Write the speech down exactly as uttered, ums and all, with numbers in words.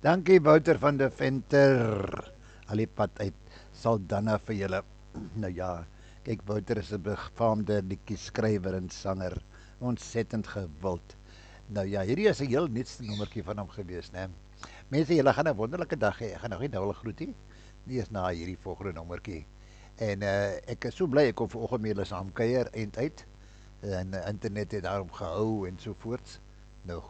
Dankie Wouter van der Venter. Al die pad uit Saldanha vir julle. Nou ja, kyk Wouter is 'n befaamde liedjieskrywer en sanger, ontsettend gewild. Nou ja, hierdie is 'n heel nuutste nommertjie van hom gewees, né? Mense, julle gaan 'n wonderlike dag hê. Ek gaan nog nie nou al groet nie. Nie eens na hierdie volgende nommertjie. En uh, ek is so bly ek kon vanoggend met julle saam kuier en uit. En uh, internet het daarom gehou en so voorts.